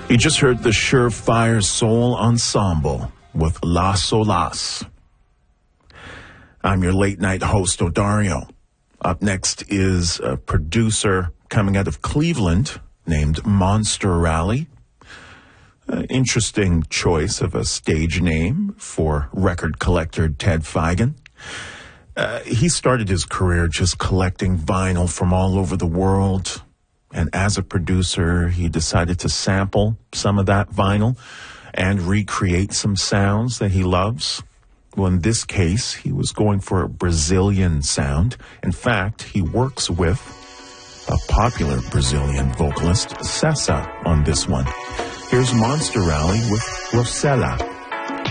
You just heard the Surefire Soul Ensemble with Las Solas. I'm your late night host, Odario. Up next is a producer coming out of Cleveland named Monster Rally. Interesting choice of a stage name for record collector Ted Feigen. He started his career just collecting vinyl from all over the world. And as a producer, he decided to sample some of that vinyl and recreate some sounds that he loves. Well, in this case, he was going for a Brazilian sound. In fact, he works with a popular Brazilian vocalist, Sessa, on this one. Here's Monster Rally with Rosella.